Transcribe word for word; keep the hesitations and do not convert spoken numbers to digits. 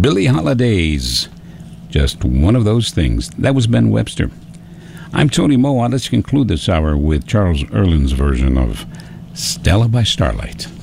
Billie Holiday's Just One of Those Things. That was Ben Webster. I'm Tony Moa. Let's conclude this hour with Charles Erlin's version of Stella by Starlight.